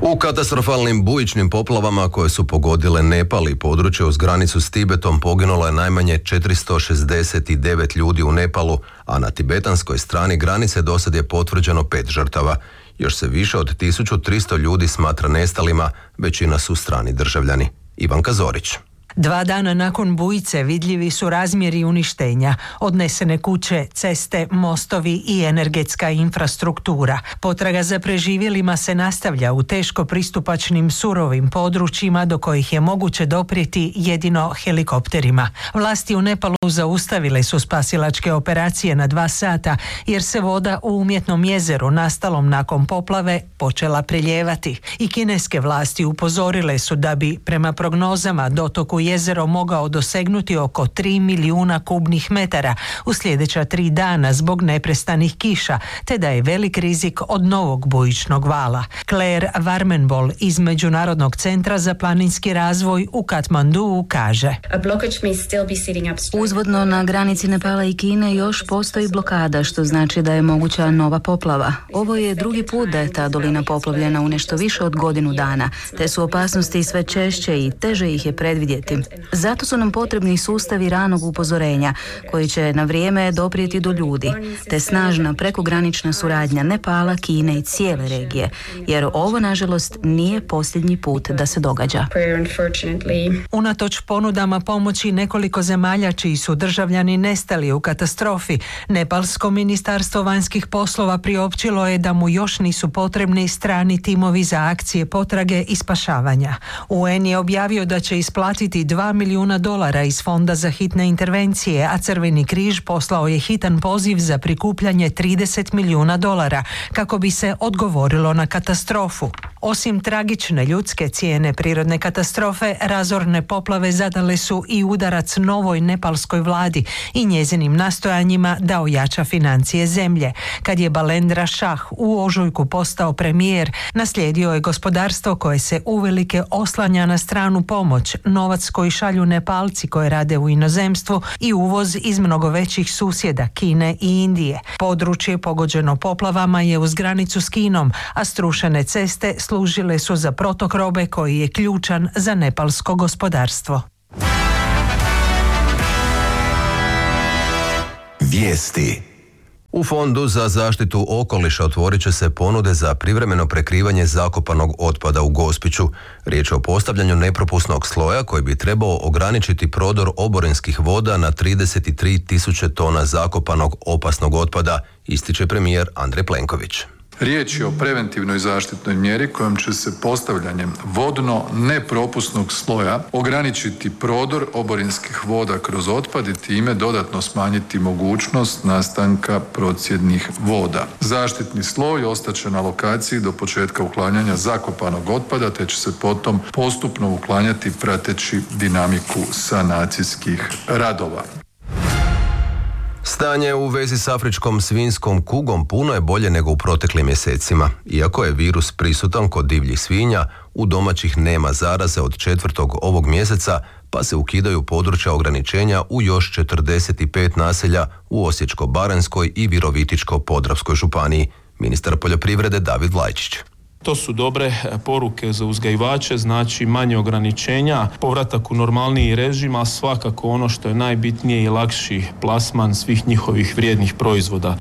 U katastrofalnim bujičnim poplavama koje su pogodile Nepal i područje uz granicu s Tibetom poginulo je najmanje 469 ljudi u Nepalu, a na tibetanskoj strani granice dosad je potvrđeno 5 žrtava. Još se više od 1300 ljudi smatra nestalima, većina su strani državljani. Ivanka Zorić. 2 dana nakon bujice vidljivi su razmjeri uništenja, odnesene kuće, ceste, mostovi i energetska infrastruktura. Potraga za preživjelima se nastavlja u teško pristupačnim surovim područjima do kojih je moguće doprijeti jedino helikopterima. Vlasti u Nepalu zaustavile su spasilačke operacije na 2 sata jer se voda u umjetnom jezeru nastalom nakon poplave počela priljevati. I kineske vlasti upozorile su da bi prema prognozama dotok u jezero mogao dosegnuti oko 3 milijuna kubnih metara u sljedeća 3 dana zbog neprestanih kiša, te da je velik rizik od novog bujičnog vala. Claire Varmenbol iz Međunarodnog centra za planinski razvoj u Katmanduu kaže: Uzvodno na granici Nepala i Kine još postoji blokada, što znači da je moguća nova poplava. Ovo je drugi put da je ta dolina poplavljena u nešto više od godinu dana, te su opasnosti sve češće i teže ih je predvidjeti. Zato su nam potrebni sustavi ranog upozorenja koji će na vrijeme doprijeti do ljudi, te snažna prekogranična suradnja Nepala, Kine i cijele regije, jer ovo nažalost nije posljednji put da se događa. Unatoč ponudama pomoći nekoliko zemalja čiji su državljani nestali u katastrofi, Nepalsko ministarstvo vanjskih poslova priopćilo je da mu još nisu potrebni strani timovi za akcije potrage i spašavanja. UN je objavio da će isplatiti $2 milijuna iz Fonda za hitne intervencije, a Crveni križ poslao je hitan poziv za prikupljanje $30 milijuna kako bi se odgovorilo na katastrofu. Osim tragične ljudske cijene prirodne katastrofe, razorne poplave zadale su i udarac novoj nepalskoj vladi i njezinim nastojanjima da ojača financije zemlje. Kad je Balendra Shah u ožujku postao premijer, naslijedio je gospodarstvo koje se uvelike oslanja na stranu pomoć, novac koji šalju Nepalci koji rade u inozemstvu i uvoz iz mnogo većih susjeda Kine i Indije. Područje pogođeno poplavama je uz granicu s Kinom, a strušene ceste služile su za protok robe koji je ključan za nepalsko gospodarstvo. Vijesti. U Fondu za zaštitu okoliša otvorit će se ponude za privremeno prekrivanje zakopanog otpada u Gospiću. Riječ je o postavljanju nepropusnog sloja koji bi trebao ograničiti prodor oborinskih voda na 33.000 tona zakopanog opasnog otpada, ističe premijer Andrej Plenković. Riječ je o preventivnoj zaštitnoj mjeri kojom će se postavljanjem vodno nepropusnog sloja ograničiti prodor oborinskih voda kroz otpad i time dodatno smanjiti mogućnost nastanka procjednih voda. Zaštitni sloj ostaće na lokaciji do početka uklanjanja zakopanog otpada, te će se potom postupno uklanjati prateći dinamiku sanacijskih radova. Stanje u vezi s afričkom svinjskom kugom puno je bolje nego u proteklim mjesecima. Iako je virus prisutan kod divljih svinja, u domaćih nema zaraze od 4. ovog mjeseca, pa se ukidaju područja ograničenja u još 45 naselja u Osječko-baranjskoj i Virovitičko-podravskoj županiji. Ministar poljoprivrede David Vlajčić. To su dobre poruke za uzgajivače, znači manje ograničenja, povratak u normalniji režim, a svakako ono što je najbitnije i lakši plasman svih njihovih vrijednih proizvoda.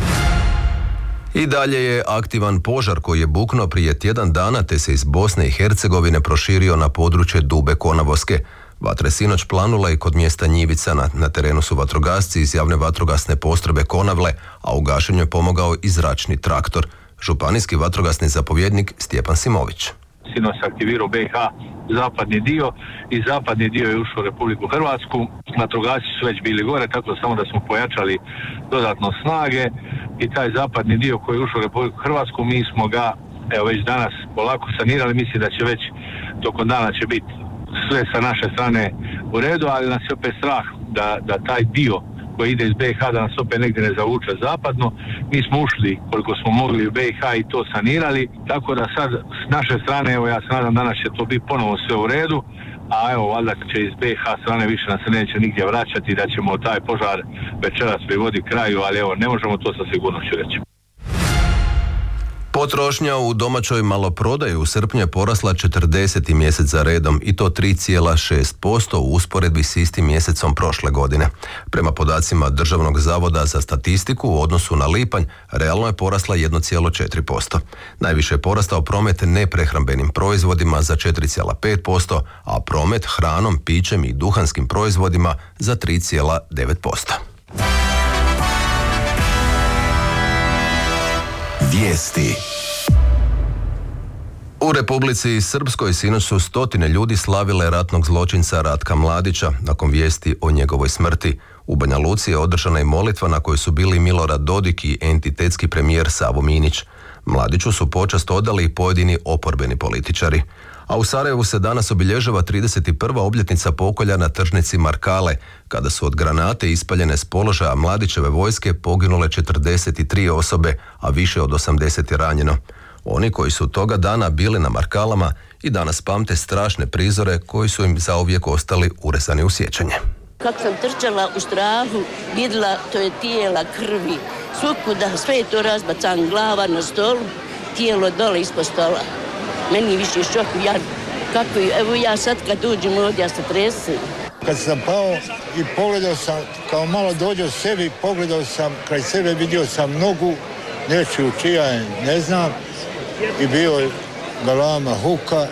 I dalje je aktivan požar koji je buknuo prije tjedan dana te se iz Bosne i Hercegovine proširio na područje Dube Konavolske. Vatra je sinoć planula i kod mjesta Njivica. Na terenu su vatrogasci iz javne vatrogasne postrojbe Konavle, a u gašenju je pomogao i zračni traktor. Županijski vatrogasni zapovjednik Stjepan Simović. Sinoć se aktivirao BiH zapadni dio i zapadni dio je ušao u Republiku Hrvatsku. Vatrogasci su već bili gore, tako da samo da smo pojačali dodatno snage i taj zapadni dio koji je ušao u Republiku Hrvatsku, mi smo ga već danas polako sanirali. Mislim da će već tokom dana će biti sve sa naše strane u redu, ali nas je opet strah da taj dio koji ide iz BiH da nas opet negdje ne zavuče zapadno. Mi smo ušli koliko smo mogli u BiH i to sanirali, tako da sad s naše strane, ja se nadam danas će to biti ponovo sve u redu, a valjda će iz BiH strane više nas se neće nigdje vraćati, da ćemo taj požar večeras privoditi kraju, ali ne možemo to sa sigurnošću reći. Potrošnja u domaćoj maloprodaji u srpnju je porasla 40. mjesec za redom i to 3,6% u usporedbi s istim mjesecom prošle godine. Prema podacima Državnog zavoda za statistiku u odnosu na lipanj realno je porasla 1,4%. Najviše je porastao promet neprehrambenim proizvodima za 4,5%, a promet hranom, pićem i duhanskim proizvodima za 3,9%. Vijesti. U Republici Srpskoj sinoć su stotine ljudi slavile ratnog zločinca Ratka Mladića nakon vijesti o njegovoj smrti. U Banja Luci je održana i molitva na kojoj su bili Milorad Dodik i entitetski premijer Savo Minić. Mladiću su počast odali i pojedini oporbeni političari. A u Sarajevu se danas obilježava 31. obljetnica pokolja na tržnici Markale, kada su od granate ispaljene s položaja Mladićeve vojske poginule 43 osobe, a više od 80 je ranjeno. Oni koji su toga dana bili na Markalama i danas pamte strašne prizore koji su im zauvijek ostali urezani u sjećanje. Kako sam trčala u strahu, vidjela to je tijela krvi. Svukuda, sve je to razbacan, glava na stolu, tijelo dole ispod stola. Meni više šok, evo ja sad kad uđem ovdje, ja se tresem. Kad sam pao i pogledao sam, kao malo dođeo sebi, pogledao sam, kraj sebe vidio sam nogu, nečiju čija je, ne znam, i bio je galama, huka.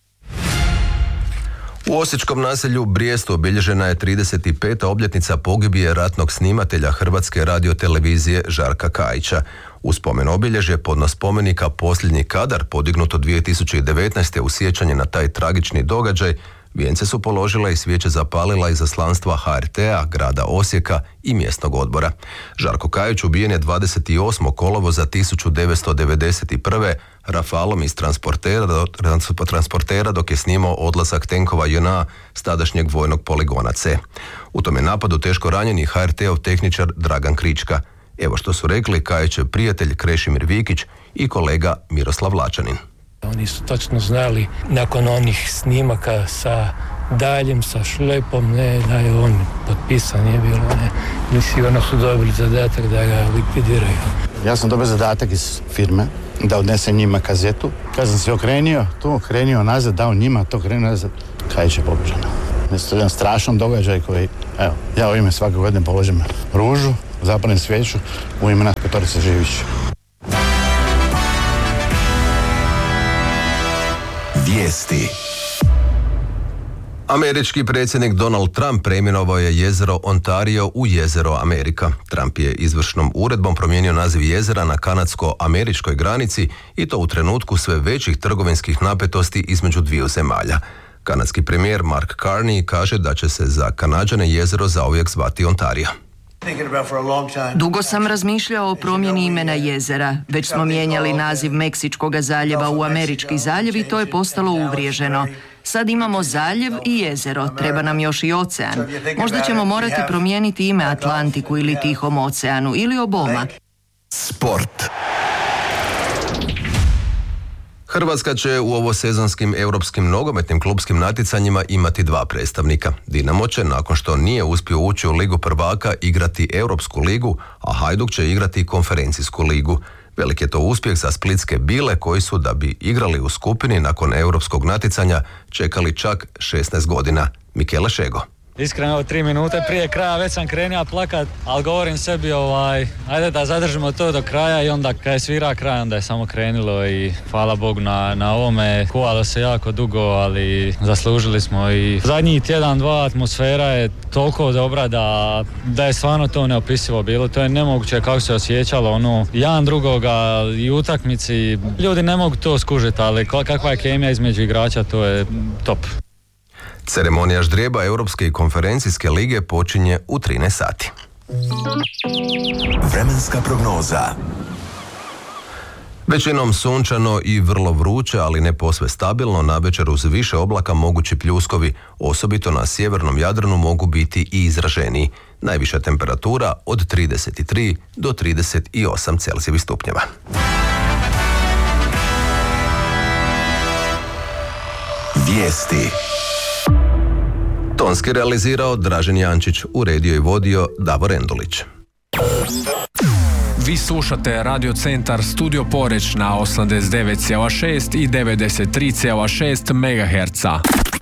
U osječkom naselju Brijestu obilježena je 35. obljetnica pogibije ratnog snimatelja Hrvatske radiotelevizije Žarka Kajića. U spomen obilježje podno spomenika Posljednji kadar, podignuto 2019. u sjećanje na taj tragični događaj, vijence su položila i svijeće zapalila izaslanstva HRT-a, grada Osijeka i mjesnog odbora. Žarko Kajić ubijen je 28. kolovoza 1991. rafalom iz transportera dok je snimao odlazak tenkova JNA s tadašnjeg vojnog poligona C. U tome napadu teško ranjeni HRT-ov tehničar Dragan Krička. Evo što su rekli Kajićev prijatelj Krešimir Vikić i kolega Miroslav Lačanin. Oni su točno znali nakon onih snimaka sa Daljem, sa Šlepom, ne, da je on potpisan, nije bilo, ne. I sigurno su dobili zadatak da ga likvidiraju. Ja sam dobio zadatak iz firme da odnesem njima kazetu. Kad sam se okrenio nazad, dao njima, to krenuo nazad, Kajić je pobeđen. To je jedan strašan događaj koji, evo, ja u ime svake godine položim ružu, zapalim svijeću u ime nas Petorice Živić. Vijesti. Američki predsjednik Donald Trump preimenovao je jezero Ontario u jezero Amerika. Trump je izvršnom uredbom promijenio naziv jezera na kanadsko-američkoj granici i to u trenutku sve većih trgovinskih napetosti između dviju zemalja. Kanadski premijer Mark Carney kaže da će se za Kanađane jezero zauvijek zvati Ontario. Dugo sam razmišljao o promjeni imena jezera. Već smo mijenjali naziv Meksičkoga zaljeva u Američki zaljev i to je postalo uvriježeno. Sad imamo zaljev i jezero, treba nam još i ocean. Možda ćemo morati promijeniti ime Atlantiku ili Tihom oceanu ili oboma. Sport. Hrvatska će u ovosezonskim europskim nogometnim klupskim natjecanjima imati dva predstavnika. Dinamo će, nakon što nije uspio ući u Ligu prvaka, igrati Europsku ligu, a Hajduk će igrati Konferencijsku ligu. Velik je to uspjeh za splitske Bile koji su, da bi igrali u skupini nakon europskog natjecanja, čekali čak 16 godina. Mikele Šego. Iskreno, 3 minute prije kraja već sam krenio plakat, ali govorim sebi ajde da zadržimo to do kraja i onda kad je svira kraj, onda je samo krenulo i hvala Bogu na ovome. Kuvalo se jako dugo, ali zaslužili smo i zadnji tjedan, dva atmosfera je toliko dobra da je stvarno to neopisivo bilo. To je nemoguće kako se osjećalo, jedan drugoga i utakmici. Ljudi ne mogu to skužiti, ali kakva je kemija između igrača, to je top. Ceremonija ždrijeba Europske i Konferencijske lige počinje u 13 sati. Vremenska prognoza. Većinom sunčano i vrlo vruće, ali ne posve stabilno, navečer uz više oblaka mogući pljuskovi, osobito na sjevernom Jadranu mogu biti i izraženiji. Najviša temperatura od 33 do 38 Celzijevih stupnjeva. Vijesti. Tonski realizirao Dražen Jančić, uredio i vodio Davor Endulić. Vi slušate Radio Centar Studio Poreč na 89,6 i 93,6 MHz.